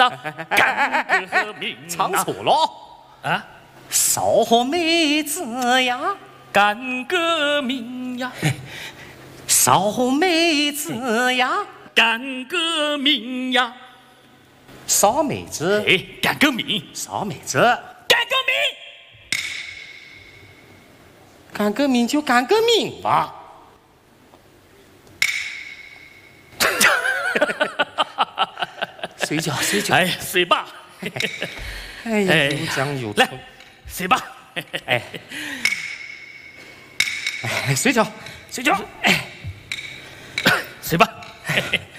道干革命， 唱错了啊！ 少和妹子呀， 干革命呀， 少和妹子呀， 干革命呀， 少妹子， 哎，干革命， 少妹子， 干革命， 干革命就干革命吧。睡觉，睡觉。 哎，睡吧。 哎呀，又讲又来，睡吧。 哎，哎，睡觉，睡觉。哎， 睡吧。